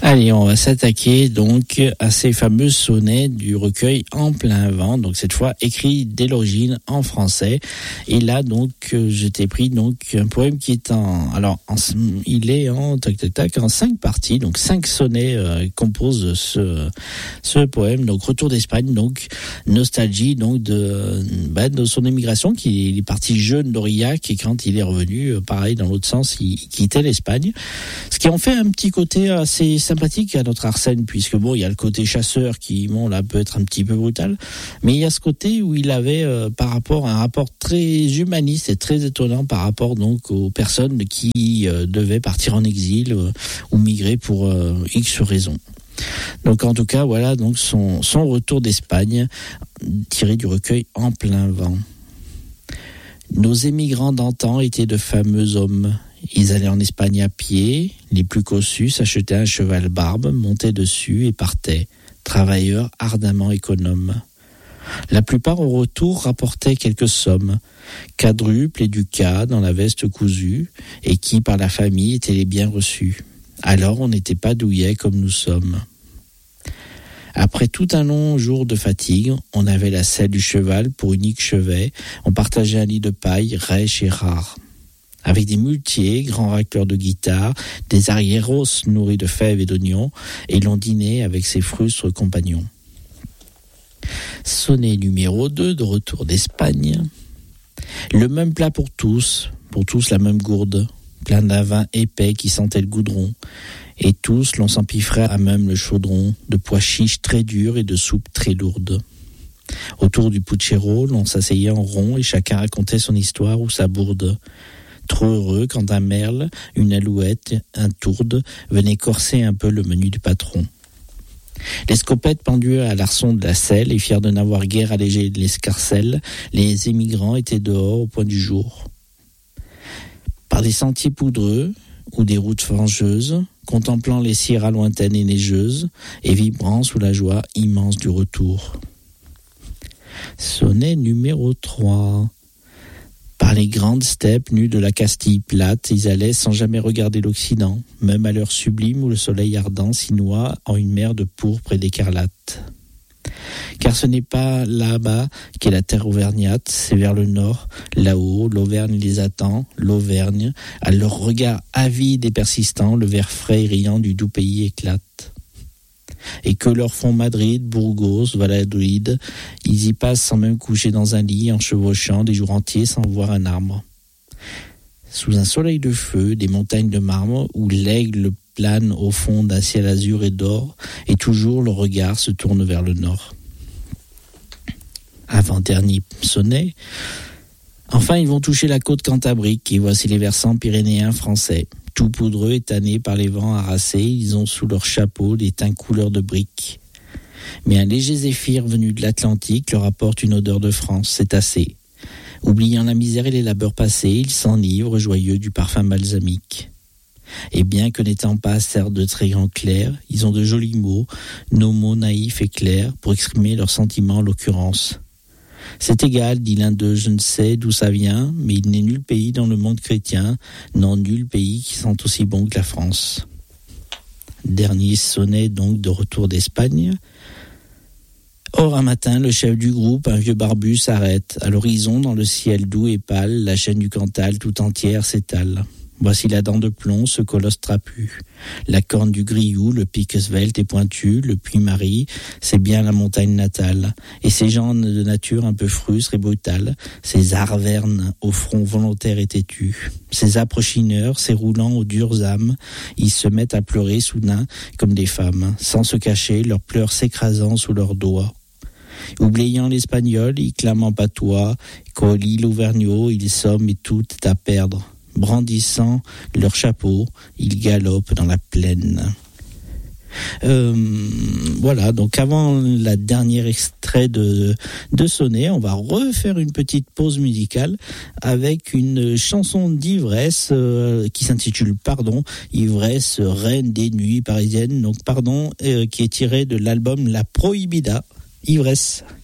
Allez, on va s'attaquer donc à ces fameux sonnets du recueil En plein vent, donc cette fois écrit dès l'origine en français. Et là donc je t'ai pris donc un poème qui est il est en 5 parties, donc 5 sonnets composent ce poème. Donc Retour d'Espagne, donc nostalgie donc de son émigration, qu'il est parti jeune d'Aurillac et quand il est revenu, pareil dans l'autre sens, il quittait l'Espagne. Ce qui en fait un petit côté assez sympathique à notre Arsène, puisque bon, il y a le côté chasseur qui, bon, là, peut être un petit peu brutal, mais il y a ce côté où il avait, par rapport à un rapport très humaniste et très étonnant par rapport donc aux personnes qui devaient partir en exil ou migrer pour X raisons. Donc en tout cas, voilà donc son retour d'Espagne, tiré du recueil En plein vent. Nos émigrants d'antan étaient de fameux hommes. Ils allaient en Espagne à pied, les plus cossus s'achetaient un cheval barbe, montaient dessus et partaient, travailleurs ardemment économes. La plupart au retour rapportaient quelques sommes, quadruples et ducats dans la veste cousue, et qui par la famille étaient les bien reçus. Alors on n'était pas douillets comme nous sommes. Après tout un long jour de fatigue, on avait la selle du cheval pour unique chevet, on partageait un lit de paille rêche et rare. Avec des muletiers, grands racleurs de guitare, des arriéros nourris de fèves et d'oignons, et l'on dînait avec ses frustres compagnons. Sonnet numéro 2 de Retour d'Espagne. Le même plat pour tous la même gourde, plein d'un vin épais qui sentait le goudron, et tous l'on s'empiffrait à même le chaudron, de pois chiches très durs et de soupe très lourde. Autour du puchero, l'on s'asseyait en rond et chacun racontait son histoire ou sa bourde. Trop heureux quand un merle, une alouette, un tourde venaient corser un peu le menu du patron. L'escopette pendue à l'arçon de la selle et fiers de n'avoir guère allégé l'escarcelle, les émigrants étaient dehors au point du jour. Par des sentiers poudreux ou des routes fangeuses, contemplant les sierras lointaines et neigeuses et vibrant sous la joie immense du retour. Sonnet numéro 3. Par les grandes steppes nues de la Castille plate, ils allaient sans jamais regarder l'Occident, même à l'heure sublime où le soleil ardent s'y noie en une mer de pourpre et d'écarlate. Car ce n'est pas là-bas qu'est la terre auvergnate, c'est vers le nord, là-haut, l'Auvergne les attend, l'Auvergne, à leur regard avide et persistant, le vert frais et riant du doux pays éclate. Et que leur font Madrid, Burgos, Valladolid, ils y passent sans même coucher dans un lit, en chevauchant des jours entiers sans voir un arbre. Sous un soleil de feu, des montagnes de marbre, où l'aigle plane au fond d'un ciel azur et d'or, et toujours le regard se tourne vers le nord. Avant-dernier sonnet. Enfin, ils vont toucher la côte cantabrique, et voici les versants pyrénéens français. Tout poudreux et tanné par les vents harassés, ils ont sous leur chapeau des teints couleur de briques. Mais un léger zéphyr venu de l'Atlantique leur apporte une odeur de France, c'est assez. Oubliant la misère et les labeurs passés, ils s'enivrent joyeux du parfum balsamique. Et bien que n'étant pas certes de très grands clercs, ils ont de jolis mots, nos mots naïfs et clairs, pour exprimer leurs sentiments en l'occurrence. C'est égal, dit l'un d'eux, je ne sais d'où ça vient, mais il n'est nul pays dans le monde chrétien, non nul pays qui sent aussi bon que la France. Dernier sonnet donc de Retour d'Espagne. Or un matin, le chef du groupe, un vieux barbu, s'arrête. À l'horizon, dans le ciel doux et pâle, la chaîne du Cantal tout entière s'étale. Voici la dent de plomb, ce colosse trapu. La corne du Grioux, le pic svelte et pointu, le Puy-Marie, c'est bien la montagne natale. Et ces gens de nature un peu frustres et brutales, ces arvernes au front volontaire et têtu, ces âpres chineurs, ces roulants aux dures âmes, ils se mettent à pleurer soudain comme des femmes, sans se cacher, leurs pleurs s'écrasant sous leurs doigts. Oubliant l'espagnol, ils clament en patois, colli l'auvergnat, ils somment et tout est à perdre. Brandissant leur chapeau, ils galopent dans la plaine. Voilà, donc avant la dernière extrait de sonnet, on va refaire une petite pause musicale avec une chanson d'ivresse qui s'intitule Pardon, ivresse reine des nuits parisiennes, donc Pardon, qui est tirée de l'album La Prohibida, Ivresse.